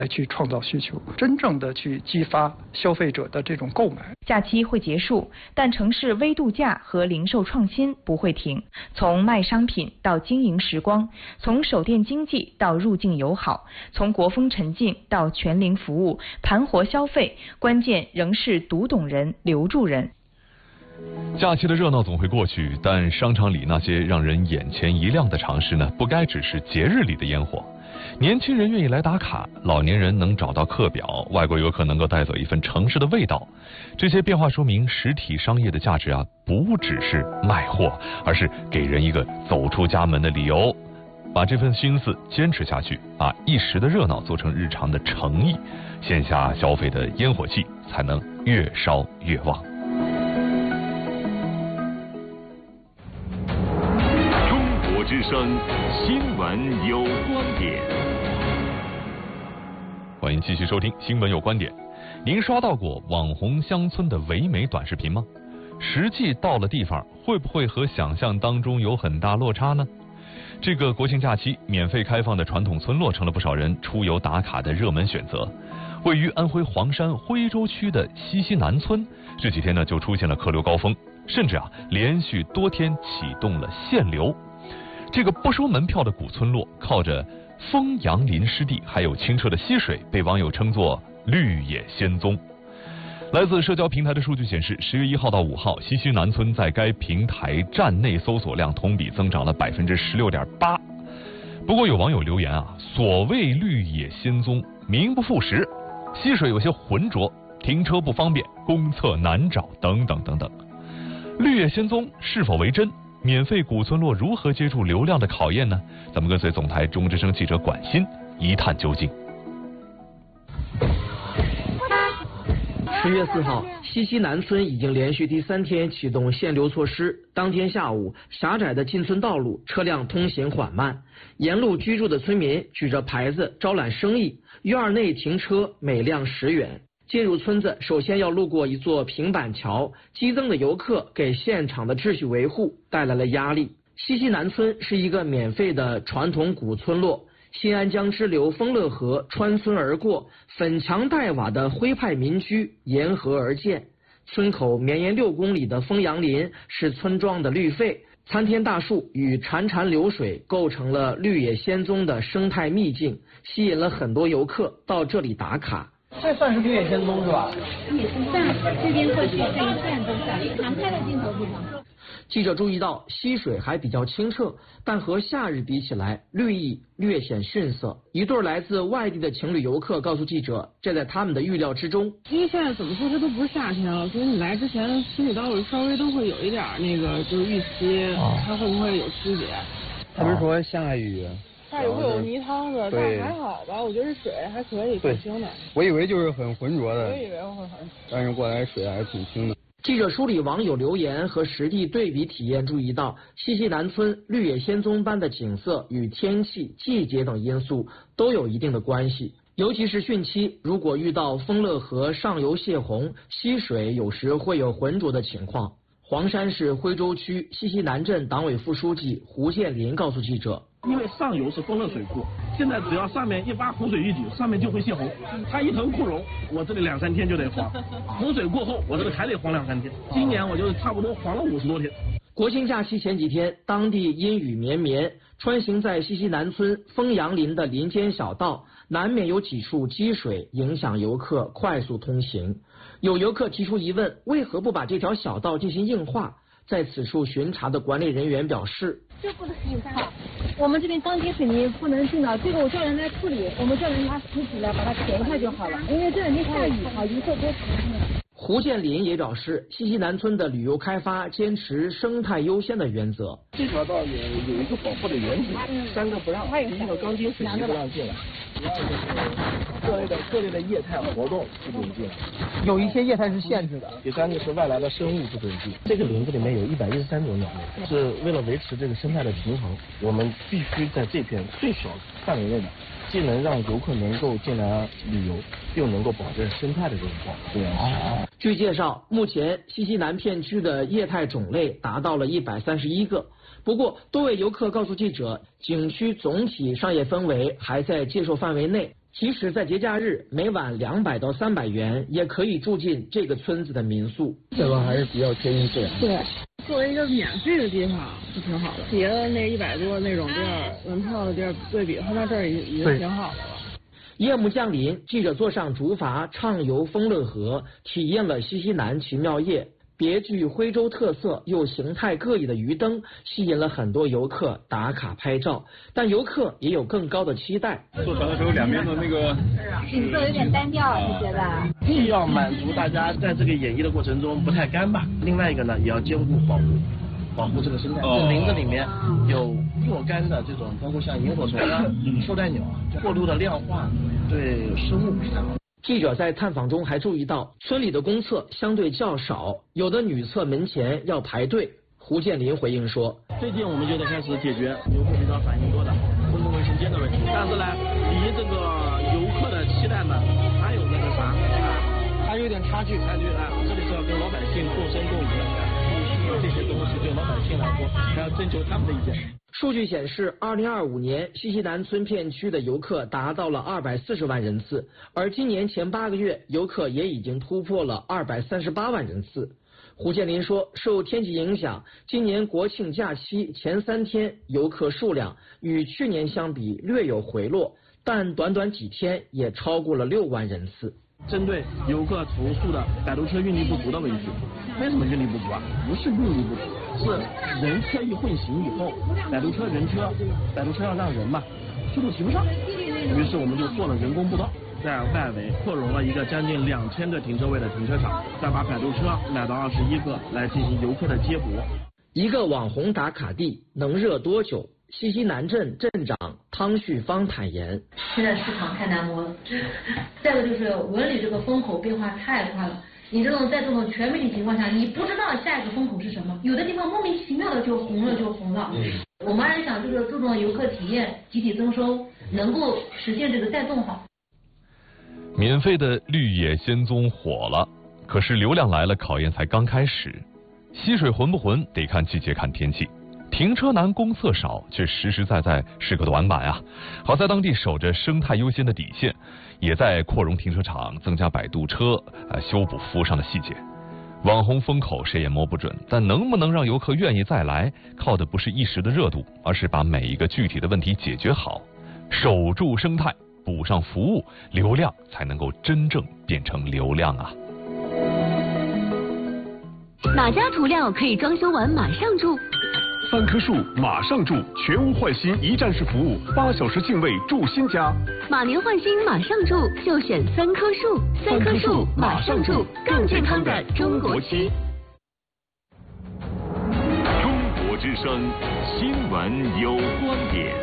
来去创造需求，真正的去激发消费者的这种购买。 假期会结束，但城市微度假和零售创新不会停。从卖商品到经营时光，从手电经济到入境友好，从国风沉静到全龄服务，盘活消费，关键仍是读懂人，留住人。 假期的热闹总会过去，但商场里那些让人眼前一亮的常识呢，不该只是节日里的烟火。年轻人愿意来打卡，老年人能找到课表，外国游客能够带走一份城市的味道。这些变化说明实体商业的价值啊，不只是卖货，而是给人一个走出家门的理由。把这份心思坚持下去，把一时的热闹做成日常的诚意，线下消费的烟火气才能越烧越旺。 中国之声新闻有观点， 欢迎继续收听新闻有观点。您刷到过网红乡村的唯美短视频吗？实际到了地方，会不会和想象当中有很大落差呢？这个国庆假期，免费开放的传统村落成了不少人出游打卡的热门选择。位于安徽黄山徽州区的西溪南村，这几天呢就出现了客流高峰，甚至连续多天启动了限流。这个不收门票的古村落，靠着丰阳林湿地还有清澈的溪水，被网友称作绿野仙踪。来自社交平台的数据显示，10月1号到5号，西溪南村在该平台站内搜索量同比增长了16.8%。不过有网友留言所谓绿野仙踪名不副实，溪水有些浑浊，停车不方便，公厕难找等等等等。绿野仙踪是否为真？免费古村落如何接住流量的考验呢？咱们跟随总台中之声记者管鑫一探究竟。 10月4号，西溪南村已经连续第3天启动限流措施。当天下午，狭窄的进村道路车辆通行缓慢，沿路居住的村民举着牌子招揽生意，院内停车每辆10元。进入村子，首先要路过一座平板桥，激增的游客给现场的秩序维护带来了压力。西溪南村是一个免费的传统古村落。新安江支流丰乐河穿村而过，粉墙黛瓦的徽派民居沿河而建。村口绵延6公里的丰阳林是村庄的绿肺，参天大树与潺潺流水构成了绿野仙踪的生态秘境，吸引了很多游客到这里打卡。 这算是绿野仙踪是吧？ 也是算，这边过去这一片都算，常开的镜头地方。 记者注意到，溪水还比较清澈，但和夏日比起来，绿意略显逊色。一对来自外地的情侣游客告诉记者，这在他们的预料之中。 因为现在怎么说，这都不是夏天了，所以你来之前心里稍微都会有一点那个就是预期，它会不会有区别？ 他们说下雨。 下雨会有泥汤子，但还好吧，我觉得这水还可以，挺清的。 我以为就是很浑浊的， 我以为会很， 但是过来水还是挺清的。 记者梳理网友留言和实地对比体验，注意到西溪南村绿野仙踪般的景色与天气、季节等因素都有一定的关系。尤其是汛期，如果遇到丰乐河上游泄洪，溪水有时会有浑浊的情况。黄山市徽州区西溪南镇党委副书记胡建林告诉记者， 因为上游是丰乐水库，现在只要上面一发洪水一举，上面就会泄洪。它一腾库容，我这里2-3天就得黄。洪水过后，我这里还得黄2-3天。今年我就差不多黄了50多天。 国庆假期前几天，当地阴雨绵绵，穿行在西溪南村丰阳林的林间小道，难免有几处积水，影响游客快速通行。有游客提出疑问，为何不把这条小道进行硬化？在此处巡查的管理人员表示， 这不能硬化，我们这边钢筋水泥不能进了，这个我叫人来处理，我们叫人拿石子来把它填一下就好了，因为这里没下雨啊，游客多出来。 胡建林也表示，西溪南村的旅游开发坚持生态优先的原则。 这条道有一个保护的原则，3个不让，第一个钢筋水泥不让进来，第二个各类的业态活动不准进来， 有一些业态是限制的。 第3个是外来的生物不准进。这个林子里面有113种鸟类，是为了维持这个生态的平衡，我们必须在这片最小范围内的，既能让游客能够进来旅游，又能够保证生态的这种多样性。 据介绍，目前西溪南片区的业态种类达到了131个。不过，多位游客告诉记者，景区总体商业氛围还在接受范围内， 即使在节假日，每晚200到300元也可以住进这个村子的民宿。 这个还是比较贴近自然。 对，作为一个免费的地方是挺好的，别的那100多那种地儿，门票的地儿对比，和到这儿已经挺好的了。 夜幕降临，记者坐上竹筏畅游丰乐河，体验了西南奇妙夜。别具徽州特色又形态各异的鱼灯吸引了很多游客打卡拍照，但游客也有更高的期待。 坐船的时候，两边的那个景色有点单调，你觉得？ 既要满足大家在这个演绎的过程中不太干巴，另外一个呢也要兼顾保护这个生态。这林子里面有若干的这种，包括像萤火虫啊、绶带鸟啊，过度的量化对生物不是太好。 记者在探访中还注意到，村里的公厕相对较少，有的女厕门前要排队。胡建林回应说：“ 最近我们就在开始解决游客比较反映多的公共卫生间的问题，但是呢，离这个游客的期待呢，还有那个啥，还有点差距啊。这里是要跟老百姓共生共赢的，必须有这些东西对老百姓来说，还要征求他们的意见。” 数据显示，2025年西南村片区的游客达到了240万人次，而今年前8个月，游客也已经突破了238万人次。胡建林说，受天气影响，今年国庆假期前3天游客数量与去年相比略有回落，但短短几天也超过了6万人次。 针对游客投诉的摆渡车运力不足的问题，为什么运力不足啊？不是运力不足，是人车一混行以后，摆渡车要让人嘛，速度提不上，于是我们就做了人工步道，在外围扩容了一个将近2000个停车位的停车场，再把摆渡车买到21个来进行游客的接驳。 一个网红打卡地能热多久？西南镇镇长汤旭芳坦言， 现在市场太难摸了，再一个就是文旅这个风口变化太快了，你在这种全媒体情况下，你不知道下一个风口是什么，有的地方莫名其妙的就红了。我们还是想就是注重游客体验，集体增收，能够实现这个再动好。 免费的绿野仙踪火了，可是流量来了，考验才刚开始。溪水浑不浑得看季节看天气。停车难公厕少，却实实在在是个短板啊！好在当地守着生态优先的底线，也在扩容停车场、增加摆渡车、修补服务上的细节。网红风口谁也摸不准，但能不能让游客愿意再来，靠的不是一时的热度，而是把每一个具体的问题解决好，守住生态，补上服务，流量才能够真正变成流量啊！ 哪家涂料可以装修完马上住 ？3棵树马上住，全屋换新一站式服务，8小时净位住新家。 马年换新马上住，就选3棵树。3棵树马上住，更健康的中国区。 中国之声，新闻有观点。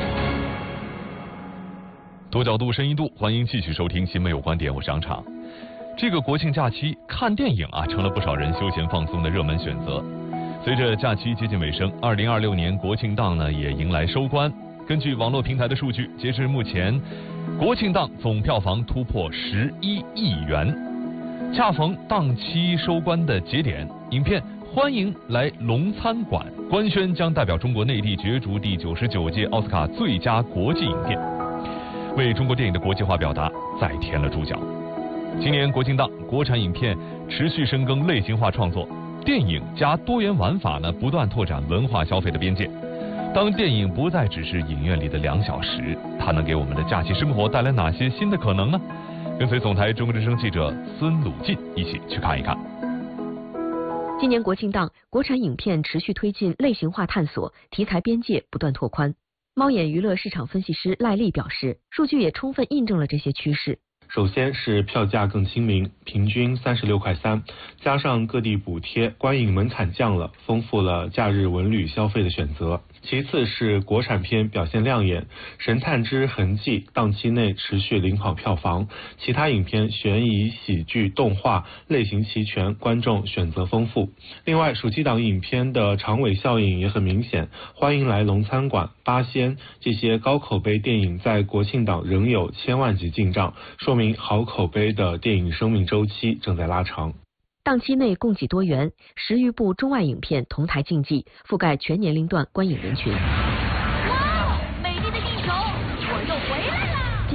多角度，深一度，欢迎继续收听《新闻有观点》，我是杨畅。这个国庆假期看电影啊，成了不少人休闲放松的热门选择。随着假期接近尾声，2026年国庆档呢也迎来收官。根据网络平台的数据，截至目前，国庆档总票房突破11亿元。恰逢档期收官的节点，影片《欢迎来龙餐馆》官宣将代表中国内地角逐第99届奥斯卡最佳国际影片，为中国电影的国际化表达再添了注脚。今年国庆档，国产影片持续深耕类型化创作。电影加多元玩法呢，不断拓展文化消费的边界。当电影不再只是影院里的2小时，它能给我们的假期生活带来哪些新的可能呢？跟随总台中国之声记者孙鲁进一起去看一看。 今年国庆档，国产影片持续推进类型化探索，题材边界不断拓宽。猫眼娱乐市场分析师赖丽表示，数据也充分印证了这些趋势。 首先是票价更亲民，平均36.3块，加上各地补贴，观影门槛降了，丰富了假日文旅消费的选择。其次是国产片表现亮眼，《神探之痕迹》档期内持续领跑票房，其他影片悬疑、喜剧、动画类型齐全，观众选择丰富。另外，暑期档影片的长尾效应也很明显，《欢迎来龙餐馆》、《八仙》这些高口碑电影在国庆档仍有千万级进账，说明好口碑的电影生命周期正在拉长。 档期内供给多元，10余部中外影片同台竞技，覆盖全年龄段观影人群。 哇，美丽的地球，我又回来了！ 既有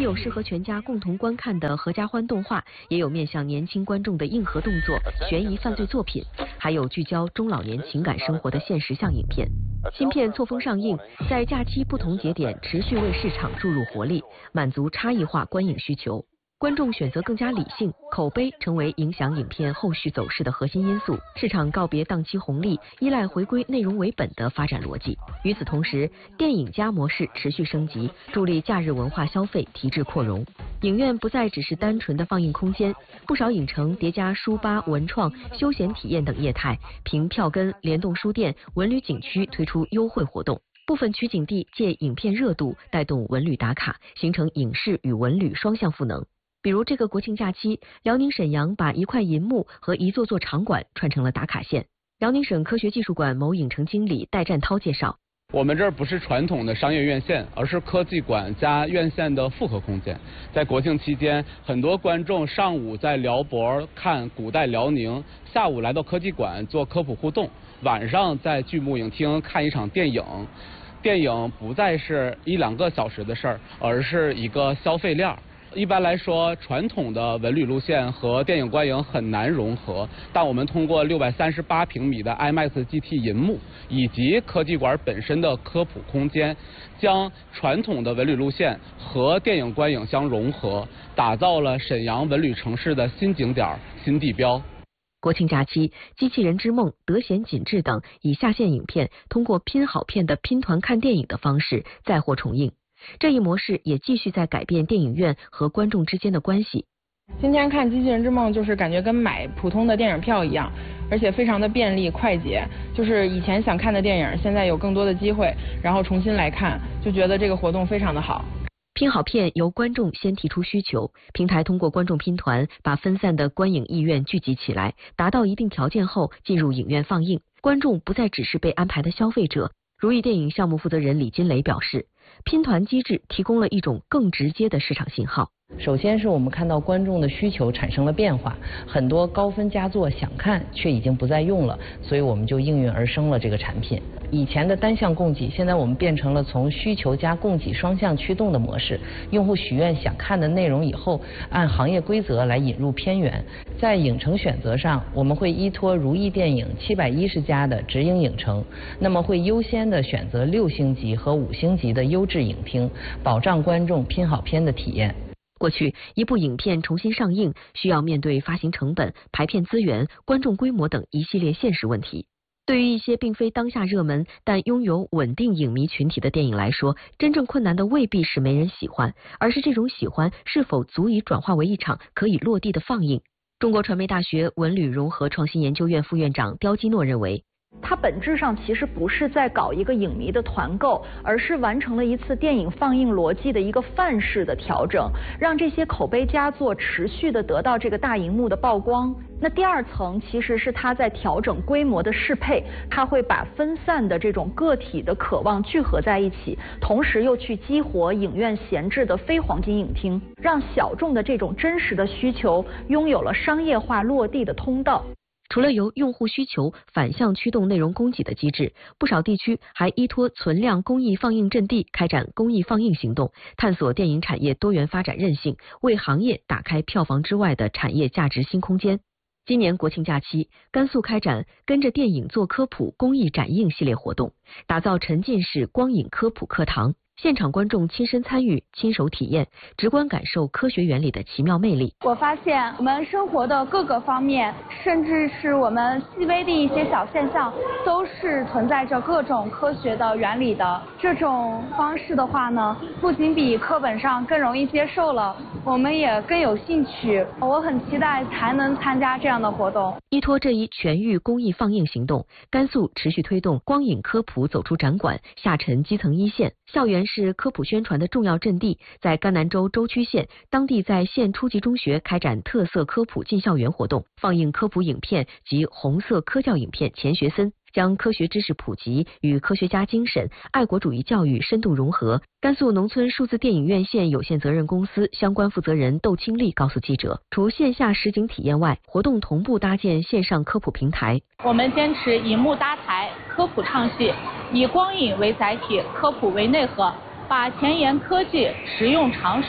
有适合全家共同观看的合家欢动画，也有面向年轻观众的硬核动作、悬疑犯罪作品，还有聚焦中老年情感生活的现实向影片。新片错峰上映，在假期不同节点持续为市场注入活力，满足差异化观影需求。观众选择更加理性，口碑成为影响影片后续走势的核心因素。市场告别档期红利，依赖回归内容为本的发展逻辑。与此同时，电影加模式持续升级，助力假日文化消费提质扩容。影院不再只是单纯的放映空间，不少影城叠加书吧、文创、休闲体验等业态，凭票根、联动书店、文旅景区推出优惠活动。部分取景地借影片热度带动文旅打卡，形成影视与文旅双向赋能。比如这个国庆假期，辽宁沈阳把一块银幕和一座座场馆串成了打卡线。辽宁省科学技术馆某影城经理戴占涛介绍， 我们这儿不是传统的商业院线，而是科技馆加院线的复合空间。在国庆期间，很多观众上午在辽博看古代辽宁，下午来到科技馆做科普互动，晚上在巨幕影厅看一场电影。电影不再是1-2个小时的事儿，而是一个消费链。一般来说，传统的文旅路线和电影观影很难融合，但我们通过638平米的 IMAX GT 银幕以及科技馆本身的科普空间，将传统的文旅路线和电影观影相融合，打造了沈阳文旅城市的新景点、新地标。 国庆假期，《机器人之梦》、《德贤锦志》等以下线影片通过拼好片的拼团看电影的方式再获重映。这一模式也继续在改变电影院和观众之间的关系。 今天看《机器人之梦》就是感觉跟买普通的电影票一样，而且非常的便利快捷。就是以前想看的电影，现在有更多的机会，然后重新来看，就觉得这个活动非常的好。 拼好片由观众先提出需求，平台通过观众拼团把分散的观影意愿聚集起来，达到一定条件后进入影院放映。观众不再只是被安排的消费者。如意电影项目负责人李金雷表示，拼团机制提供了一种更直接的市场信号。 首先是我们看到观众的需求产生了变化，很多高分佳作想看却已经不再用了，所以我们就应运而生了这个产品。以前的单向供给，现在我们变成了从需求加供给双向驱动的模式。用户许愿想看的内容以后，按行业规则来引入片源。在影城选择上，我们会依托如意电影710家的直营影城，那么会优先的选择6星级和5星级的优质影厅，保障观众拼好片的体验。 过去，一部影片重新上映需要面对发行成本、排片资源、观众规模等一系列现实问题。对于一些并非当下热门但拥有稳定影迷群体的电影来说，真正困难的未必是没人喜欢，而是这种喜欢是否足以转化为一场可以落地的放映。中国传媒大学文旅融合创新研究院副院长刁基诺认为， 它本质上其实不是在搞一个影迷的团购，而是完成了一次电影放映逻辑的一个范式的调整，让这些口碑佳作持续的得到这个大荧幕的曝光。那第二层其实是它在调整规模的适配，它会把分散的这种个体的渴望聚合在一起，同时又去激活影院闲置的非黄金影厅，让小众的这种真实的需求拥有了商业化落地的通道。 除了由用户需求反向驱动内容供给的机制，不少地区还依托存量公益放映阵地开展公益放映行动，探索电影产业多元发展韧性，为行业打开票房之外的产业价值新空间。今年国庆假期，甘肃开展跟着电影做科普公益展映系列活动，打造沉浸式光影科普课堂。现场观众亲身参与、亲手体验，直观感受科学原理的奇妙魅力。 我发现我们生活的各个方面，甚至是我们细微的一些小现象，都是存在着各种科学的原理的。这种方式的话呢，不仅比课本上更容易接受了，我们也更有兴趣。我很期待还能参加这样的活动。 依托这一全域公益放映行动，甘肃持续推动光影科普走出展馆，下沉基层一线。校园是科普宣传的重要阵地，在甘南州舟曲县，当地在县初级中学开展特色科普进校园活动，放映科普影片及红色科教影片《钱学森》，将科学知识普及与科学家精神、爱国主义教育深度融合。甘肃农村数字电影院线有限责任公司相关负责人窦清丽告诉记者，除线下实景体验外，活动同步搭建线上科普平台。 我们坚持银幕搭台，科普唱戏，以光影为载体，科普为内核，把前沿科技、实用常识、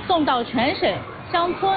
送到全省乡村